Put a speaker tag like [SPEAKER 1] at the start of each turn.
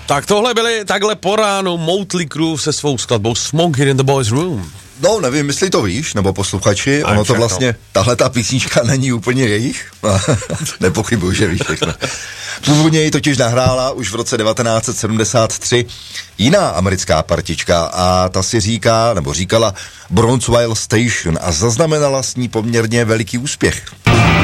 [SPEAKER 1] Tak tohle byly takhle po ránu Motley Crue se svou skladbou Smoking in the Boys Room.
[SPEAKER 2] No, nevím, jestli to víš, nebo posluchači, ono to vlastně, tahle ta písnička není úplně jejich, nepochybuju, že víš všechno. Původně ji totiž nahrála už v roce 1973 jiná americká partička a ta si říkala Brownsville Station a zaznamenala s ní poměrně veliký úspěch.